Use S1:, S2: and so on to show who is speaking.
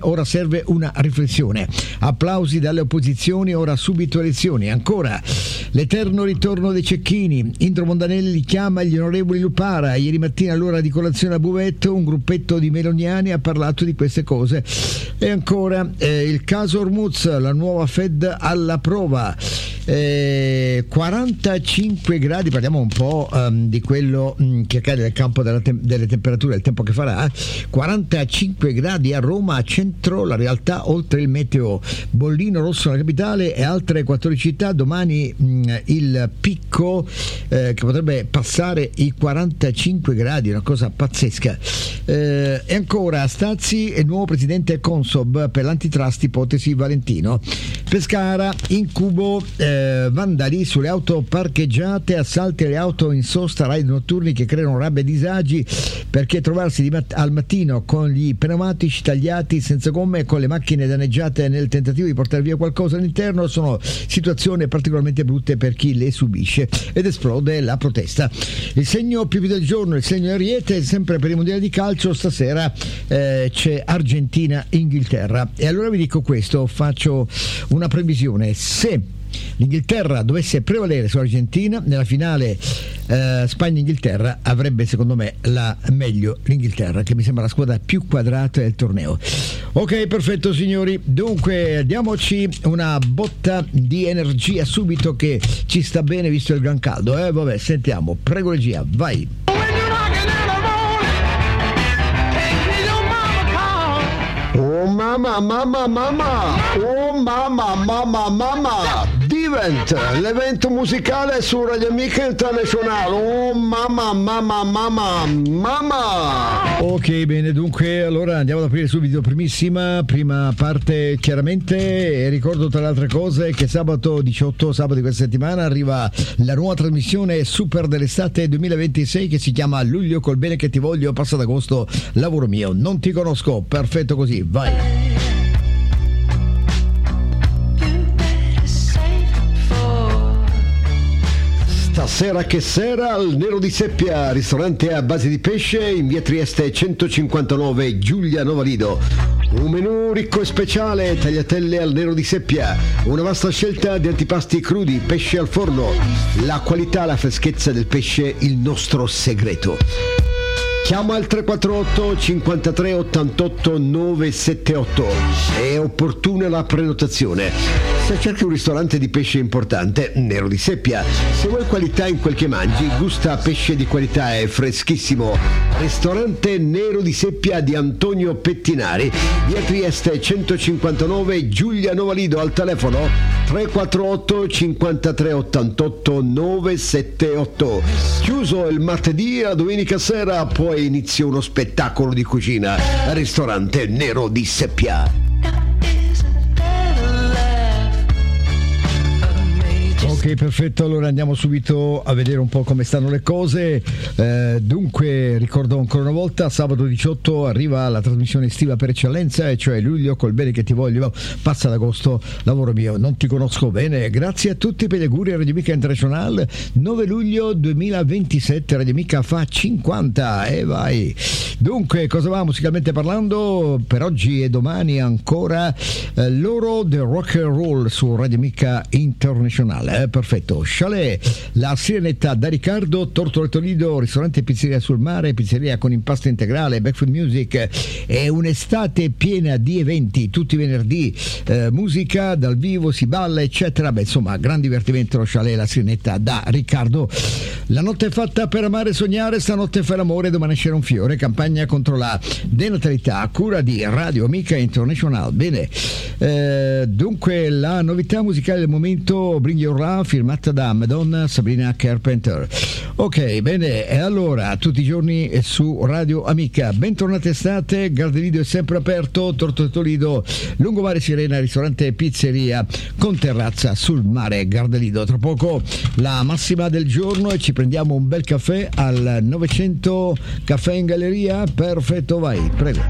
S1: ora serve una riflessione. Applausi dalle opposizioni, ora subito elezioni. Ancora l'eterno ritorno dei cecchini. Indro Montanelli chiama gli onorevoli Lupara. Ieri mattina all'ora di colazione a Bouvet un gruppetto di meloniani ha parlato di queste cose. E ancora il caso Hormuz, la nuova Fed alla prova. 45 gradi, parliamo un po' di quello che accade nel campo delle temperature, il tempo che farà. 45 gradi a Roma centro, la realtà oltre il meteo. Bollino rosso nella capitale e altre 14 città. Domani il picco che potrebbe passare i 45 gradi, una cosa pazzesca. E ancora Stazzi e nuovo presidente Consob per l'antitrust, ipotesi Valentino. Pescara, incubo, vandali sulle auto parcheggiate, assalti alle auto in sosta, raid notturni che creano rabbia e disagi, perché trovarsi al mattino con gli pneumatici tagliati, senza gomme e con le macchine danneggiate nel tentativo di portare via qualcosa all'interno sono situazioni particolarmente brutte per chi le subisce, ed esplode la protesta. Il segno più del giorno, il segno Ariete, sempre per il mondiale di calcio. Stasera c'è Argentina-Inghilterra, e allora vi dico questo, faccio una previsione: se l'Inghilterra dovesse prevalere sull'Argentina nella finale Spagna-Inghilterra, avrebbe secondo me la meglio l'Inghilterra, che mi sembra la squadra più quadrata del torneo. Ok, perfetto signori, dunque diamoci una botta di energia subito, che ci sta bene visto il gran caldo. Vabbè, sentiamo, prego regia, vai.
S2: Oh mamma, mamma, mamma! Oh mamma, mamma, mamma! Divent, l'evento musicale su Radio Amica Internazionale. Oh mamma, mamma, mamma, mamma!
S1: Ok, bene, dunque allora andiamo ad aprire subito prima parte, chiaramente, e ricordo tra le altre cose che sabato 18, sabato di questa settimana, arriva la nuova trasmissione super dell'estate 2026 che si chiama Luglio col bene che ti voglio, passa ad agosto, lavoro mio, non ti conosco, perfetto così, vai!
S2: Stasera che sera al Nero di Seppia, ristorante a base di pesce in via Trieste 159, Giulia Novalido. Un menù ricco e speciale, tagliatelle al Nero di Seppia, una vasta scelta di antipasti crudi, pesce al forno, la qualità, la freschezza del pesce, il nostro segreto. Chiama al 348 53 88 978, è opportuna la prenotazione. Se cerchi un ristorante di pesce importante, Nero di Seppia. Se vuoi qualità in quel che mangi, gusta pesce di qualità e freschissimo. Ristorante Nero di Seppia di Antonio Pettinari, via Trieste 159, Giulia Novalido, al telefono 348 53 88 978. Chiuso il martedì e la domenica sera, poi inizia uno spettacolo di cucina al ristorante Nero di Seppia.
S1: Ok, perfetto, allora andiamo subito a vedere un po' come stanno le cose. Dunque ricordo ancora una volta, sabato 18 arriva la trasmissione estiva per eccellenza, e cioè Luglio col bene che ti voglio, passa ad agosto, lavoro mio, non ti conosco bene. Grazie a tutti per gli auguri a Radio Amica Internazionale. 9 luglio 2027, Radio Amica fa 50, e vai. Dunque, cosa va musicalmente parlando per oggi e domani ancora? Loro del rock and roll su Radio Amica Internazionale. Perfetto. Chalet, la Sirenetta da Riccardo, Tortoreto Lido, ristorante e pizzeria sul mare, pizzeria con impasto integrale, Backfoot Music. È un'estate piena di eventi, tutti i venerdì, musica dal vivo, si balla eccetera. Beh, insomma, gran divertimento lo Chalet, la Sirenetta da Riccardo. La notte è fatta per amare e sognare, stanotte fa l'amore, domani nascerà un fiore, campagna contro la denatalità a cura di Radio Amica International. Bene, dunque la novità musicale del momento, Bring Your Love, firmata da Madonna, Sabrina Carpenter. Ok, bene, e allora tutti i giorni su Radio Amica. Bentornati estate, Gardelido è sempre aperto, Tortoreto Lido, Lungomare Sirena, ristorante e pizzeria con terrazza sul mare Gardelido. Tra poco la massima del giorno e ci prendiamo un bel caffè al 900 Caffè in Galleria. Perfetto, vai, prego.